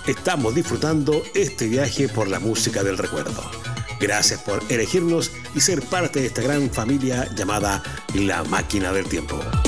estamos disfrutando este viaje por la música del recuerdo. Gracias por elegirnos y ser parte de esta gran familia llamada La Máquina del Tiempo.